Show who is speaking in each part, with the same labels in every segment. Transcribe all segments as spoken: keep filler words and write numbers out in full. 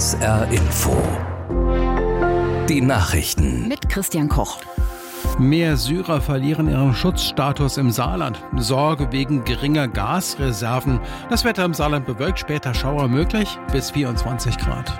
Speaker 1: S R Info. Die Nachrichten.
Speaker 2: Mit Christian Koch.
Speaker 3: Mehr Syrer verlieren ihren Schutzstatus im Saarland. Sorge wegen geringer Gasreserven. Das Wetter im Saarland bewölkt, später Schauer möglich, bis vierundzwanzig Grad.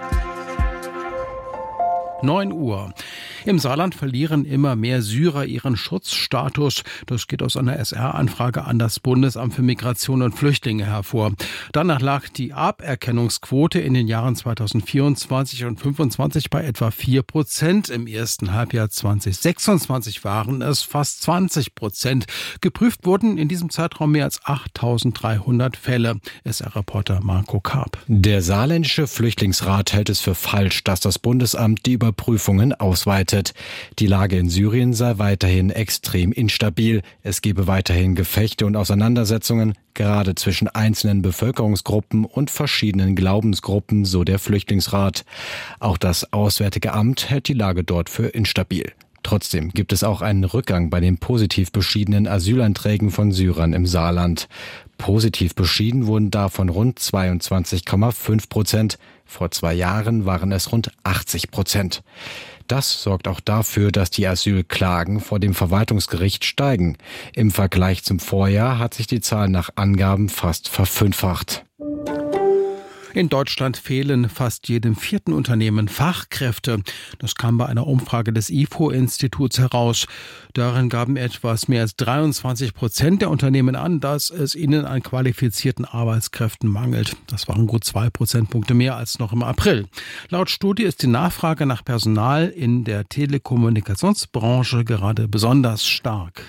Speaker 3: neun Uhr. Im Saarland verlieren immer mehr Syrer ihren Schutzstatus. Das geht aus einer S R-Anfrage an das Bundesamt für Migration und Flüchtlinge hervor. Danach lag die Aberkennungsquote in den Jahren zweitausendvierundzwanzig und fünfundzwanzig bei etwa vier Prozent. Im ersten Halbjahr zweitausendsechsundzwanzig waren es fast zwanzig Prozent. Geprüft wurden in diesem Zeitraum mehr als achttausenddreihundert Fälle. S R-Reporter Marco Karp.
Speaker 4: Der saarländische Flüchtlingsrat hält es für falsch, dass das Bundesamt die Überprüfungen ausweitet. Die Lage in Syrien sei weiterhin extrem instabil. Es gebe weiterhin Gefechte und Auseinandersetzungen, gerade zwischen einzelnen Bevölkerungsgruppen und verschiedenen Glaubensgruppen, so der Flüchtlingsrat. Auch das Auswärtige Amt hält die Lage dort für instabil. Trotzdem gibt es auch einen Rückgang bei den positiv beschiedenen Asylanträgen von Syrern im Saarland. Positiv beschieden wurden davon rund zweiundzwanzig Komma fünf Prozent. Vor zwei Jahren waren es rund achtzig Prozent. Das sorgt auch dafür, dass die Asylklagen vor dem Verwaltungsgericht steigen. Im Vergleich zum Vorjahr hat sich die Zahl nach Angaben fast verfünffacht.
Speaker 3: In Deutschland fehlen fast jedem vierten Unternehmen Fachkräfte. Das kam bei einer Umfrage des I F O-Instituts heraus. Darin gaben etwas mehr als dreiundzwanzig Prozent der Unternehmen an, dass es ihnen an qualifizierten Arbeitskräften mangelt. Das waren gut zwei Prozentpunkte mehr als noch im April. Laut Studie ist die Nachfrage nach Personal in der Telekommunikationsbranche gerade besonders stark.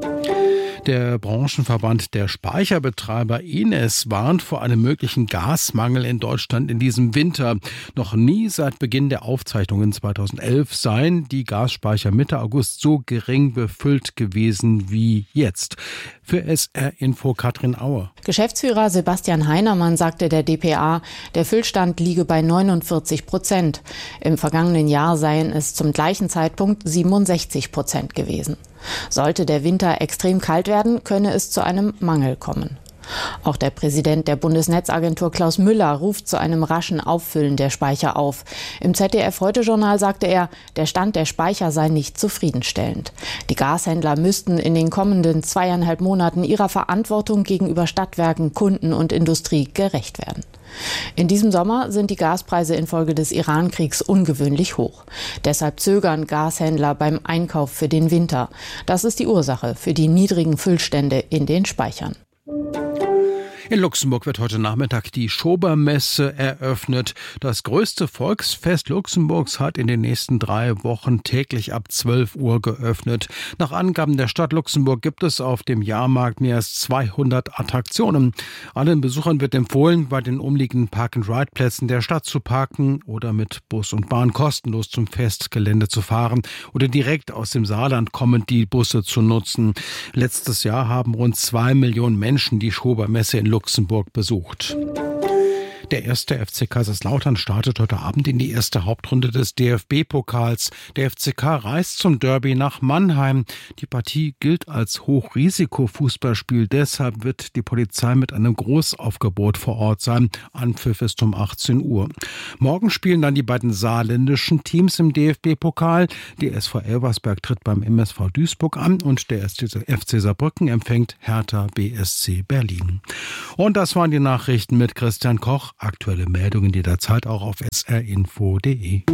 Speaker 3: Der Branchenverband der Speicherbetreiber I N E S warnt vor einem möglichen Gasmangel in Deutschland in diesem Winter. Noch nie seit Beginn der Aufzeichnungen zweitausendelf seien die Gasspeicher Mitte August so gering befüllt gewesen wie jetzt. Für S R Info Katrin Auer.
Speaker 5: Geschäftsführer Sebastian Heinermann sagte der D P A, der Füllstand liege bei neunundvierzig Prozent. Im vergangenen Jahr seien es zum gleichen Zeitpunkt siebenundsechzig Prozent gewesen. Sollte der Winter extrem kalt werden, könne es zu einem Mangel kommen. Auch der Präsident der Bundesnetzagentur Klaus Müller ruft zu einem raschen Auffüllen der Speicher auf. Im Z D F-Heute-Journal sagte er, der Stand der Speicher sei nicht zufriedenstellend. Die Gashändler müssten in den kommenden zweieinhalb Monaten ihrer Verantwortung gegenüber Stadtwerken, Kunden und Industrie gerecht werden. In diesem Sommer sind die Gaspreise infolge des Iran-Kriegs ungewöhnlich hoch. Deshalb zögern Gashändler beim Einkauf für den Winter. Das ist die Ursache für die niedrigen Füllstände in den Speichern.
Speaker 3: In Luxemburg wird heute Nachmittag die Schobermesse eröffnet. Das größte Volksfest Luxemburgs hat in den nächsten drei Wochen täglich ab zwölf Uhr geöffnet. Nach Angaben der Stadt Luxemburg gibt es auf dem Jahrmarkt mehr als zweihundert Attraktionen. Allen Besuchern wird empfohlen, bei den umliegenden Park-and-Ride-Plätzen der Stadt zu parken oder mit Bus und Bahn kostenlos zum Festgelände zu fahren oder direkt aus dem Saarland kommend die Busse zu nutzen. Letztes Jahr haben rund zwei Millionen Menschen die Schobermesse in Luxemburg Luxemburg besucht. Der erste F C Kaiserslautern startet heute Abend in die erste Hauptrunde des D F B-Pokals. Der F C K reist zum Derby nach Mannheim. Die Partie gilt als Hochrisiko-Fußballspiel. Deshalb wird die Polizei mit einem Großaufgebot vor Ort sein. Anpfiff ist um achtzehn Uhr. Morgen spielen dann die beiden saarländischen Teams im D F B-Pokal. Die S V Elversberg tritt beim M S V Duisburg an und der F C Saarbrücken empfängt Hertha B S C Berlin. Und das waren die Nachrichten mit Christian Koch. Aktuelle Meldungen jederzeit auch auf s r info punkt d e.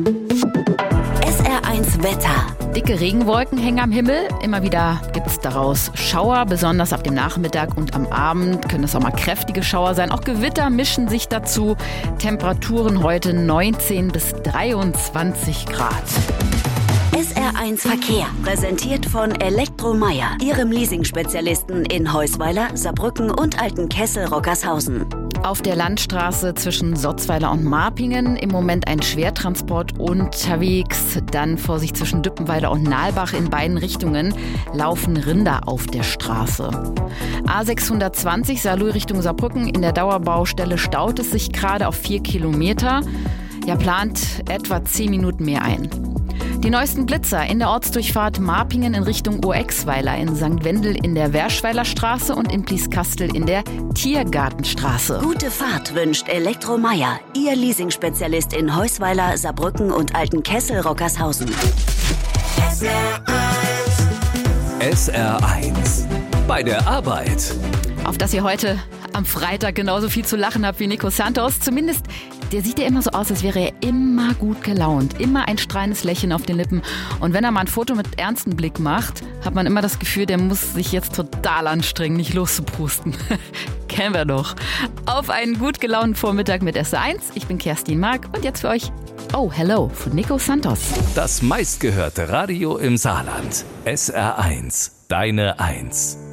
Speaker 2: S R eins Wetter. Dicke Regenwolken hängen am Himmel. Immer wieder gibt es daraus Schauer, besonders ab dem Nachmittag und am Abend können es auch mal kräftige Schauer sein. Auch Gewitter mischen sich dazu. Temperaturen heute neunzehn bis dreiundzwanzig Grad.
Speaker 6: S R eins Verkehr, präsentiert von Elektromeier, Ihrem Leasing-Spezialisten in Heusweiler, Saarbrücken und Altenkessel-Rockershausen.
Speaker 2: Auf der Landstraße zwischen Sotzweiler und Marpingen im Moment ein Schwertransport unterwegs. Dann Vorsicht zwischen Düppenweiler und Nalbach in beiden Richtungen laufen Rinder auf der Straße. A sechshundertzwanzig Saarlouis Richtung Saarbrücken in der Dauerbaustelle staut es sich gerade auf vier Kilometer. Ja, plant etwa zehn Minuten mehr ein. Die neuesten Blitzer in der Ortsdurchfahrt Marpingen in Richtung Oexweiler, in Sankt Wendel in der Werschweiler Straße und in Blieskastel in der Tiergartenstraße.
Speaker 6: Gute Fahrt wünscht Elektromeier, Ihr Leasingspezialist in Heusweiler, Saarbrücken und Altenkessel-Rockershausen.
Speaker 1: S R eins. Bei der Arbeit.
Speaker 2: Auf dass ihr heute am Freitag genauso viel zu lachen habt wie Nico Santos. Zumindest, der sieht ja immer so aus, als wäre er immer gut gelaunt. Immer ein strahlendes Lächeln auf den Lippen. Und wenn er mal ein Foto mit ernstem Blick macht, hat man immer das Gefühl, der muss sich jetzt total anstrengen, nicht loszuprusten. Kennen wir doch. Auf einen gut gelaunten Vormittag mit S R eins. Ich bin Kerstin Mark und jetzt für euch Oh Hello von Nico Santos.
Speaker 1: Das meistgehörte Radio im Saarland. S R eins. Deine Eins.